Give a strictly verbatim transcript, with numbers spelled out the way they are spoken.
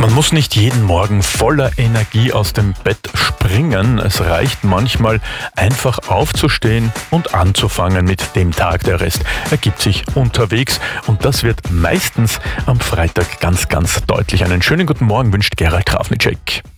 Man muss nicht jeden Morgen voller Energie aus dem Bett springen. Es reicht manchmal einfach aufzustehen und anzufangen mit dem Tag. Der Rest ergibt sich unterwegs und das wird meistens am Freitag ganz, ganz deutlich. Einen schönen guten Morgen wünscht Gerald Trafnicek.